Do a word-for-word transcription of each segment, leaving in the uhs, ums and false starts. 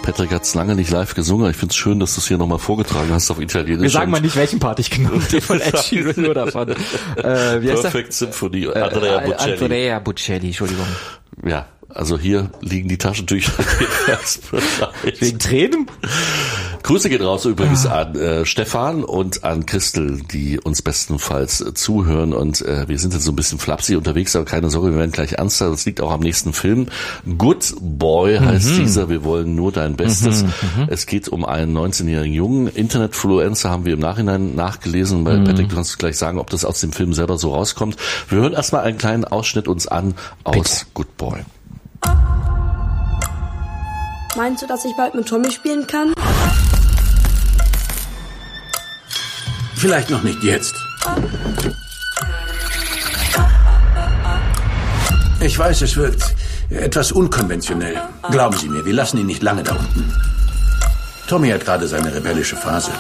Patrick hat es lange nicht live gesungen. Ich finde es schön, dass du es hier nochmal vorgetragen hast auf Italienisch. Wir sagen mal nicht, welchen Part ich genommen habe, von Ed Sheeran oder von äh, wie heißt Perfect Symphony, Andrea äh, Bocelli. Andrea Bocelli, Entschuldigung. Ja, also hier liegen die Taschentücher bereit. Wegen Tränen? Grüße gehen raus übrigens ah. an äh, Stefan und an Christel, die uns bestenfalls äh, zuhören. Und äh, wir sind jetzt so ein bisschen flapsig unterwegs, aber keine Sorge, wir werden gleich ernster. Das liegt auch am nächsten Film. Good Boy heißt mhm. dieser. Wir wollen nur dein Bestes. Mhm, es geht um einen neunzehnjährigen Jungen. Internetfluencer haben wir im Nachhinein nachgelesen. Weil mhm. Patrick, du kannst gleich sagen, ob das aus dem Film selber so rauskommt. Wir hören erstmal einen kleinen Ausschnitt uns an aus Bitte. Good Boy. Meinst du, dass ich bald mit Tommy spielen kann? Vielleicht noch nicht jetzt. Ich weiß, es wirkt etwas unkonventionell. Glauben Sie mir, wir lassen ihn nicht lange da unten. Tommy hat gerade seine rebellische Phase.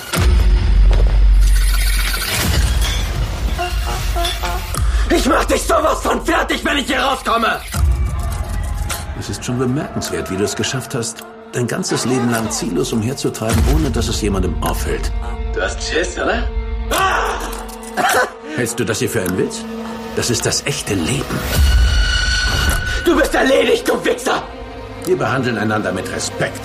Ich mach dich sowas von fertig, wenn ich hier rauskomme! Es ist schon bemerkenswert, wie du es geschafft hast, dein ganzes Leben lang ziellos umherzutreiben, ohne dass es jemandem auffällt. Du hast Schiss, oder? Hältst du das hier für einen Witz? Das ist das echte Leben. Du bist erledigt, du Wichser! Wir behandeln einander mit Respekt.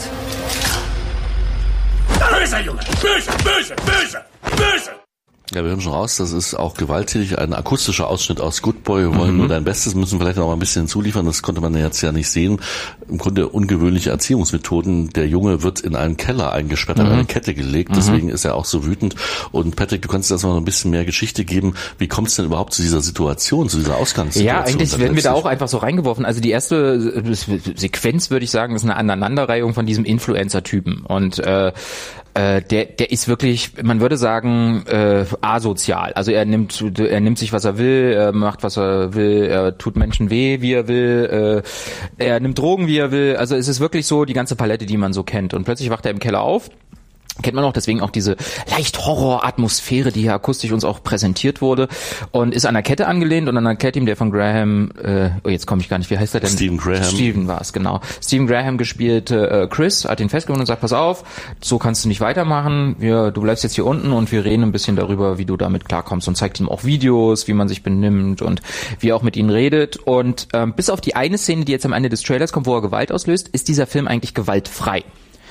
Böser Junge! Böse, böse, böse, böse! Ja, wir hören schon raus, das ist auch gewalttätig, ein akustischer Ausschnitt aus Good Boy. Wir wollen mhm. nur dein Bestes, müssen vielleicht noch mal ein bisschen hinzuliefern, das konnte man jetzt ja nicht sehen. Im Grunde ungewöhnliche Erziehungsmethoden. Der Junge wird in einen Keller eingesperrt, mhm. an eine Kette gelegt, mhm. deswegen ist er auch so wütend. Und Patrick, du kannst uns noch ein bisschen mehr Geschichte geben. Wie kommt es denn überhaupt zu dieser Situation, zu dieser Ausgangssituation? Ja, eigentlich werden wir da auch einfach so reingeworfen. Also die erste Sequenz, würde ich sagen, ist eine Aneinanderreihung von diesem Influencer-Typen. Und äh, Äh, der, der ist wirklich, man würde sagen, äh, asozial. Also er nimmt, er nimmt sich, was er will, er macht, was er will, er tut Menschen weh, wie er will, äh, er nimmt Drogen, wie er will. Also es ist wirklich so die ganze Palette, die man so kennt. Und plötzlich wacht er im Keller auf. Kennt man auch, deswegen auch diese leicht Horror-Atmosphäre, die hier akustisch uns auch präsentiert wurde, und ist an der Kette angelehnt und an der Kette ihm der von Graham, äh, oh jetzt komme ich gar nicht, wie heißt er denn? Stephen Graham. Stephen war es, genau. Stephen Graham gespielte äh, Chris, hat ihn festgenommen und sagt, pass auf, so kannst du nicht weitermachen, wir, du bleibst jetzt hier unten und wir reden ein bisschen darüber, wie du damit klarkommst, und zeigt ihm auch Videos, wie man sich benimmt und wie er auch mit ihnen redet. Und ähm, bis auf die eine Szene, die jetzt am Ende des Trailers kommt, wo er Gewalt auslöst, ist dieser Film eigentlich gewaltfrei.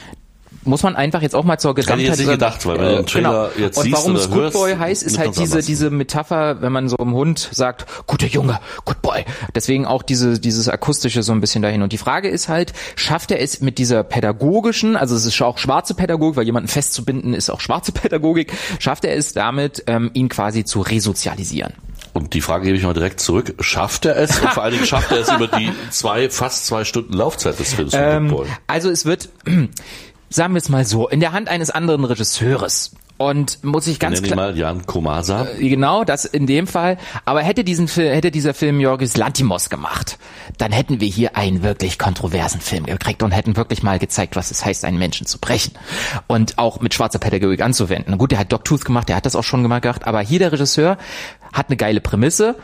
Muss man einfach jetzt auch mal zur Gesamtheit... Hätte ich jetzt nicht gedacht, weil wenn du den Trailer genau. jetzt und siehst warum oder es Good hörst, Boy heißt, ist halt diese diese Metapher, wenn man so einem Hund sagt, guter Junge, Good Boy. Deswegen auch diese dieses akustische so ein bisschen dahin. Und die Frage ist halt, schafft er es mit dieser pädagogischen, also es ist auch schwarze Pädagogik, weil jemanden festzubinden ist auch schwarze Pädagogik, schafft er es damit, ähm, ihn quasi zu resozialisieren? Und die Frage gebe ich mal direkt zurück. Schafft er es? Und vor allen Dingen schafft er es über die zwei, fast zwei Stunden Laufzeit des Films von ähm, Good Boy? Also es wird... Sagen wir es mal so, in der Hand eines anderen Regisseurs. Und muss ich ganz klar... mal Jan Komasa. Äh, genau, das in dem Fall. Aber hätte diesen Film, hätte dieser Film Yorgos Lanthimos gemacht, dann hätten wir hier einen wirklich kontroversen Film gekriegt und hätten wirklich mal gezeigt, was es heißt, einen Menschen zu brechen. Und auch mit schwarzer Pädagogik anzuwenden. Gut, der hat Dogtooth gemacht, der hat das auch schon gemacht, aber hier der Regisseur hat eine geile Prämisse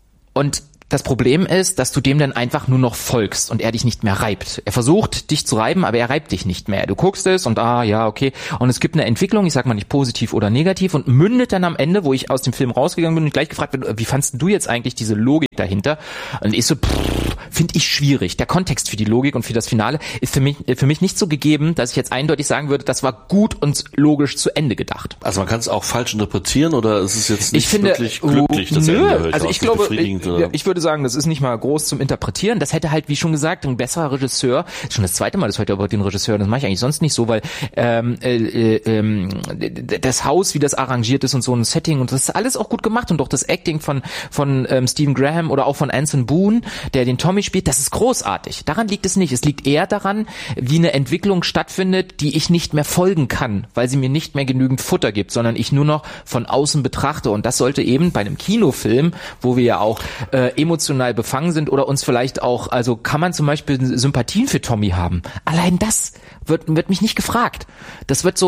und das Problem ist, dass du dem dann einfach nur noch folgst und er dich nicht mehr reibt. Er versucht, dich zu reiben, aber er reibt dich nicht mehr. Du guckst es und ah, ja, okay. Und es gibt eine Entwicklung, ich sag mal nicht positiv oder negativ, und mündet dann am Ende, wo ich aus dem Film rausgegangen bin und gleich gefragt bin, wie fandst du jetzt eigentlich diese Logik dahinter? Und ich so, finde ich schwierig. Der Kontext für die Logik und für das Finale ist für mich, für mich nicht so gegeben, dass ich jetzt eindeutig sagen würde, das war gut und logisch zu Ende gedacht. Also man kann es auch falsch interpretieren, oder ist es jetzt nicht ich finde, wirklich glücklich, dass nö, er also ich glaube, ich, ich würde sagen, das ist nicht mal groß zum Interpretieren. Das hätte halt, wie schon gesagt, ein besserer Regisseur, das ist schon das zweite Mal, dass heute über den Regisseur, das mache ich eigentlich sonst nicht so, weil ähm, äh, äh, das Haus, wie das arrangiert ist und so ein Setting, und das ist alles auch gut gemacht, und auch das Acting von von ähm, Stephen Graham oder auch von Anson Boone, der den Tommy spielt, das ist großartig. Daran liegt es nicht. Es liegt eher daran, wie eine Entwicklung stattfindet, die ich nicht mehr folgen kann, weil sie mir nicht mehr genügend Futter gibt, sondern ich nur noch von außen betrachte. Und das sollte eben bei einem Kinofilm, wo wir ja auch äh, emotional befangen sind oder uns vielleicht auch, also kann man zum Beispiel Sympathien für Tommy haben. Allein das wird, wird mich nicht gefragt. Das wird so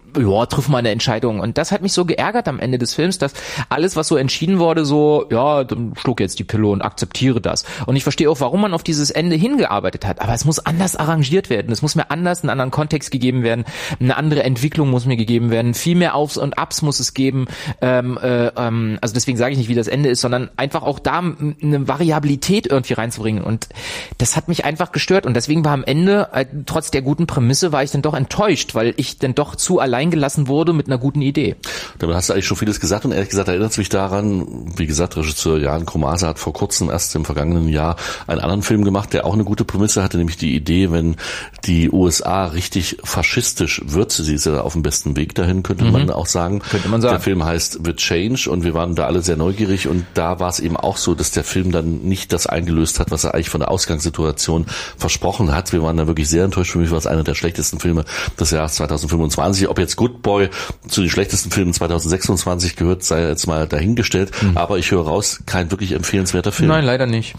ja, triff mal eine Entscheidung. Und das hat mich so geärgert am Ende des Films, dass alles, was so entschieden wurde, so, ja, dann schluck jetzt die Pille und akzeptiere das. Und ich verstehe auch, warum man auf dieses Ende hingearbeitet hat. Aber es muss anders arrangiert werden. Es muss mir anders, einen anderen Kontext gegeben werden. Eine andere Entwicklung muss mir gegeben werden. Viel mehr Aufs und Abs muss es geben. Ähm, äh, ähm, also deswegen sage ich nicht, wie das Ende ist, sondern einfach auch da eine Variabilität irgendwie reinzubringen. Und das hat mich einfach gestört. Und deswegen war am Ende, äh, trotz der guten Prämisse, war ich dann doch enttäuscht, weil ich dann doch zu allein gelassen wurde mit einer guten Idee. Damit hast du eigentlich schon vieles gesagt und ehrlich gesagt erinnert es mich daran, wie gesagt, Regisseur Jan Komasa hat vor kurzem, erst im vergangenen Jahr, einen anderen Film gemacht, der auch eine gute Prämisse hatte, nämlich die Idee, wenn die U S A richtig faschistisch wird, sie ist ja auf dem besten Weg dahin, könnte mhm. man auch sagen. Könnte man sagen. Der Film heißt The Change und wir waren da alle sehr neugierig und da war es eben auch so, dass der Film dann nicht das eingelöst hat, was er eigentlich von der Ausgangssituation versprochen hat. Wir waren da wirklich sehr enttäuscht. Für mich war es einer der schlechtesten Filme des Jahres zweitausendfünfundzwanzig. Ob jetzt Good Boy zu den schlechtesten Filmen zweitausendsechsundzwanzig gehört, sei jetzt mal dahingestellt. Mhm. Aber ich höre raus, kein wirklich empfehlenswerter Film. Nein, leider nicht.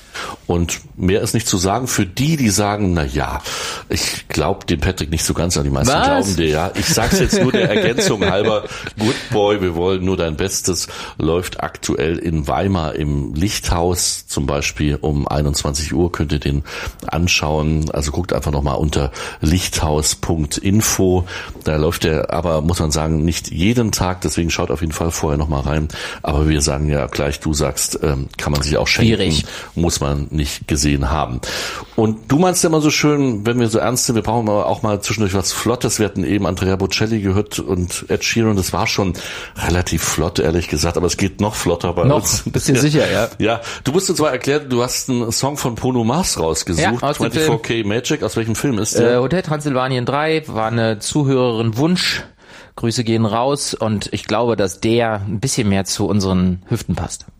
Und mehr ist nicht zu sagen für die, die sagen, na ja, ich glaube dem Patrick nicht so ganz an, die meisten Was? glauben dir, ja. Ich sag's jetzt nur der Ergänzung halber. Good Boy, wir wollen nur dein Bestes, läuft aktuell in Weimar im Lichthaus, zum Beispiel um einundzwanzig Uhr, könnt ihr den anschauen. Also guckt einfach nochmal unter lichthaus punkt info. Da läuft der, aber muss man sagen, nicht jeden Tag, deswegen schaut auf jeden Fall vorher nochmal rein. Aber wir sagen ja gleich, du sagst, ähm, kann man sich auch schenken. Schwierig. Muss man nicht gesehen haben. Und du meinst ja immer so schön, wenn wir so ernst sind, wir brauchen aber auch mal zwischendurch was Flottes. Wir hatten eben Andrea Bocelli gehört und Ed Sheeran, das war schon relativ flott, ehrlich gesagt, aber es geht noch flotter bei noch, uns. Noch, bist du sicher, ja? Ja, du musst uns mal erklären, du hast einen Song von Bruno Mars rausgesucht, ja, aus dem vierundzwanzig K Magic, aus welchem Film ist der? Äh, Hotel Transylvanien drei, war eine Zuhörerin Wunsch, Grüße gehen raus und ich glaube, dass der ein bisschen mehr zu unseren Hüften passt.